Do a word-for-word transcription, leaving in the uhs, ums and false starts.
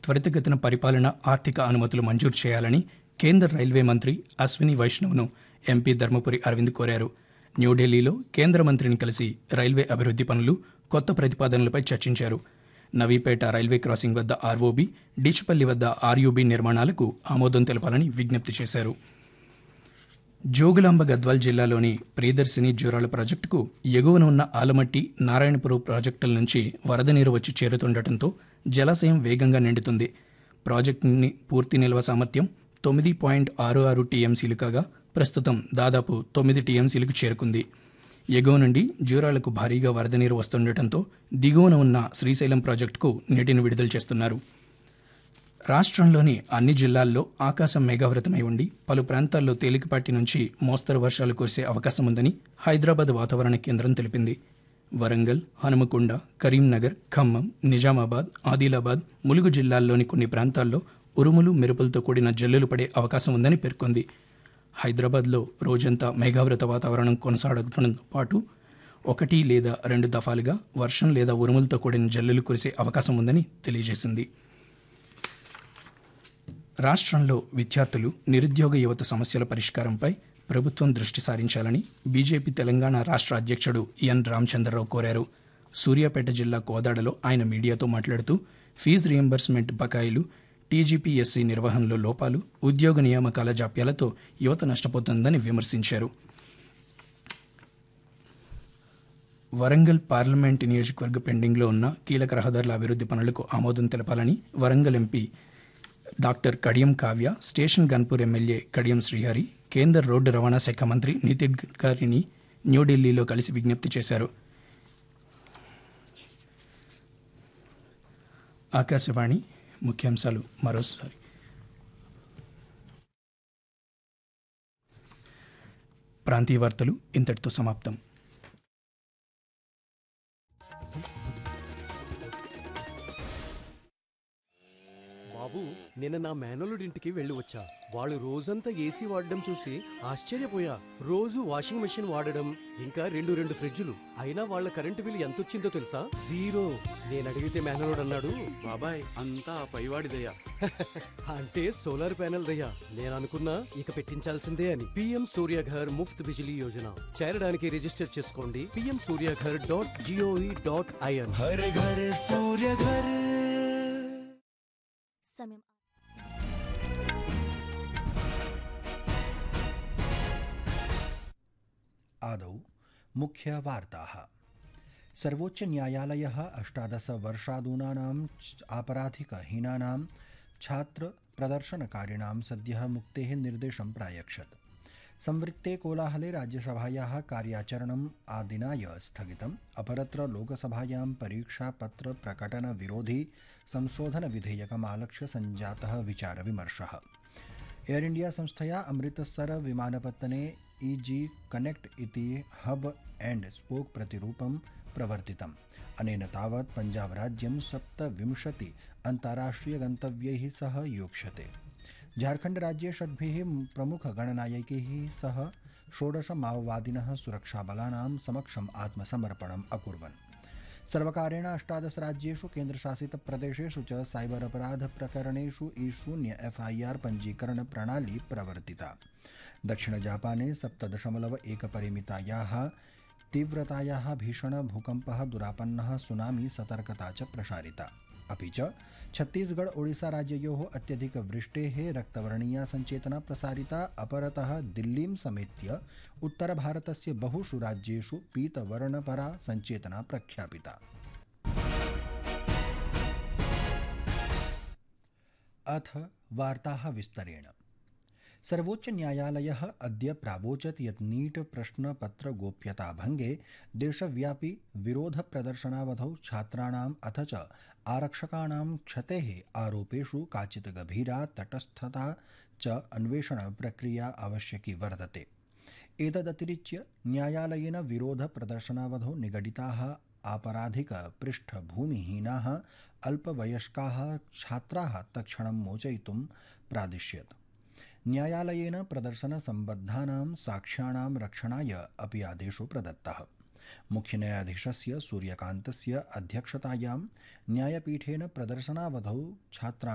త్వరితగతిన పరిపాలన ఆర్థిక అనుమతులు మంజూరు చేయాలని కేంద్ర రైల్వే మంత్రి అశ్విని వైష్ణవ్ను ఎంపీ ధర్మపురి అరవింద్ కోరారు. న్యూఢిల్లీలో కేంద్ర మంత్రిని కలిసి రైల్వే అభివృద్ధి పనులు, కొత్త ప్రతిపాదనలపై చర్చించారు. నవీపేట రైల్వే క్రాసింగ్ వద్ద ఆర్ఓబీ, డిచ్పల్లి వద్ద ఆర్యూబీ నిర్మాణాలకు ఆమోదం తెలపాలని విజ్ఞప్తి చేశారు. జోగులాంబ గద్వాల్ జిల్లాలోని ప్రియదర్శిని జూరాల ప్రాజెక్టుకు ఎగువన ఉన్న ఆలమట్టి, నారాయణపురం ప్రాజెక్టుల నుంచి వరద నీరు వచ్చి చేరుతుండటంతో జలాశయం వేగంగా నిండుతుంది. ప్రాజెక్టుని పూర్తి నిల్వ సామర్థ్యం తొమ్మిది పాయింట్ ఆరు ఆరు టీఎంసీలు కాగా ప్రస్తుతం దాదాపు తొమ్మిది టీఎంసీలకు చేరుకుంది. ఎగువ నుండి జూరాలకు భారీగా వరద నీరు వస్తుండటంతో దిగువన ఉన్న శ్రీశైలం ప్రాజెక్టుకు నీటిని విడుదల చేస్తున్నారు. రాష్ట్రంలోని అన్ని జిల్లాల్లో ఆకాశం మేఘావృతమై ఉండి పలు ప్రాంతాల్లో తేలికపాటి నుంచి మోస్తరు వర్షాలు కురిసే అవకాశం ఉందని హైదరాబాద్ వాతావరణ కేంద్రం తెలిపింది. వరంగల్, హనుమకొండ, కరీంనగర్, ఖమ్మం, నిజామాబాద్, ఆదిలాబాద్, ములుగు జిల్లాల్లోని కొన్ని ప్రాంతాల్లో ఉరుములు, మెరుపులతో కూడిన జల్లులు పడే అవకాశం ఉందని పేర్కొంది. హైదరాబాద్లో రోజంతా మేఘావృత వాతావరణం కొనసాగడంతో పాటు ఒకటి లేదా రెండు దఫాలుగా వర్షం లేదా ఉరుములతో కూడిన జల్లులు కురిసే అవకాశం ఉందని తెలియజేసింది. రాష్ట్రంలో విద్యార్థులు, నిరుద్యోగ యువత సమస్యల పరిష్కారంపై ప్రభుత్వం దృష్టి సారించాలని బీజేపీ తెలంగాణ రాష్ట్ర అధ్యక్షుడు ఎన్ రామచంద్రరావు కోరారు. సూర్యాపేట జిల్లా కోదాడలో ఆయన మీడియాతో మాట్లాడుతూ ఫీజు రియంబర్స్మెంట్ బకాయిలు, టీజీపీఎస్సీ నిర్వహణలో లోపాలు, ఉద్యోగ నియామకాల జాప్యాలతో యువత నష్టపోతుందని విమర్శించారు. వరంగల్ పార్లమెంట్ నియోజకవర్గ పెండింగ్లో ఉన్న కీలక రహదారుల అభివృద్ధి పనులకు ఆమోదం తెలపాలని Warangal MP doctor Kadiyam Kavya, station Ghanpur MLA Kadiyam Srihari, కేంద్ర రోడ్డు రవాణా శాఖ మంత్రి నితిన్ గడ్కరీని న్యూఢిల్లీలో కలిసి విజ్ఞప్తి చేశారు. ఆకాశవాణి ముఖ్యాంశాలు మరోసారి. ప్రాంతీయ వార్తలు ఇంతటితో సమాప్తం. బాబు, నిన్న నా మేనలుడింటికి వెళ్ళి వచ్చా. వాళ్ళు రోజంతా ఏసీ వాడడం చూసి ఆశ్చర్యపోయా. రోజు వాషింగ్ మెషిన్ వాడడం, ఇంకా రెండు రెండు ఫ్రిడ్జులు. అయినా వాళ్ళ కరెంటు బిల్లు ఎంత వచ్చిందో తెలుసా? జీరో. నేను అడిగితే మేనలుడు అన్నాడు, బాబాయ్ అంతా పైవాడిదయ్యా. అంటే సోలార్ ప్యానెల్ దయ్యా. నేను అనుకున్నా ఇక పెట్టించాల్సిందే అని. పిఎం సూర్యఘర్ ముఫ్త్ బిజిలీ యోజన చేరడానికి రిజిస్టర్ చేసుకోండి. PM Surya Ghar dot GOV dot IN. Har Ghar Surya Ghar. సమయం आदौ मुख्यवार्ताः। सर्वोच्चन्यायालयः अष्टादशवर्षादूनानां आपराधिकहीनानां छात्रप्रदर्शनकारिणां सद्यः मुक्तेः निर्देशं प्रायच्छत्। संवृत्ते कोलाहले राज्यसभायाः कार्याचरणम् आदिनाय स्थगितम्। अपरत्र लोकसभायां परीक्षापत्रप्रकटनविरोधी संशोधनविधेयकमालक्ष्य सञ्जातः विचारविमर्शः। एयर इंडिया संस्थया अमृतसर विमानपत्तने ईजी कनेक्ट इति हब एंड स्पोक प्रतिरूपं प्रवर्तितम्। अनेन तावत् पंजाब राज्यं सप्तविंशति अन्ताराष्ट्रियगन्तव्यैः सह योक्ष्यते। झारखंड राज्ये षड्भिः प्रमुखगणनायकैः सह षोडश माओवादिनः सुरक्षाबलानां समक्षम् आत्मसमर्पणम् अकुर्वन्। सर्वकारेण अष्टादश राज्येषु केन्द्रशासितप्रदेशेषु च साइबर अपराध प्रकरणेषु ई शून्य एफआईआर पञ्जीकरण प्रणाली प्रवर्तिता। दक्षिण जापाने सप्त दशमलव एक परिमितायाः तीव्रतायाः भीषण भूकम्पः दुरापन्नः, सुनामी सतर्कता च प्रसारिता। अपि च छत्तीसगढ़ ओडिशा राज्ययोः अत्यधिकवृष्टेः रक्तवर्णीया सञ्चेतना प्रसारिता। अपरतः दिल्लीं समेत्य उत्तरभारतस्य बहुषु राज्येषु पीतवर्णपरा सञ्चेतना प्रख्यापिता। अथ वार्ताः विस्तरेण। सर्वोच्च न्यायालयः अद्य प्रावोचत् यत् नीट प्रश्नपत्र गोप्यता भंगे देशव्यापी विरोध प्रदर्शनावधौ छात्राणाम् अथ च आरक्षकाणां क्षतेः आरोपेषु काचित् गभीरा तटस्थता च अन्वेषण प्रक्रिया आवश्यकी वर्तते। एतदतिरिच्य न्यायालयेन विरोध प्रदर्शनावधौ निगडिताः आपराधिक पृष्ठभूमिहीनाः अल्पवयस्काः छात्राः तत्क्षणं मोचयितुं प्रादिश्यत्। न्यायालयेन प्रदर्शनसम्बद्धानां साक्ष्याणां रक्षणाय अपि आदेशो प्रदत्तः। मुख्यन्यायाधीशस्य सूर्यकान्तस्य अध्यक्षतायां न्यायपीठेन प्रदर्शनावधौ छात्रा